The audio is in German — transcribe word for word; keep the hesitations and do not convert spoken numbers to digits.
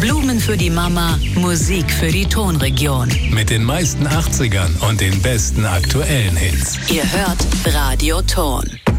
Blumen für die Mama, Musik für die Tonregion. Mit den meisten achtzigern und den besten aktuellen Hits. Ihr hört Radio Ton.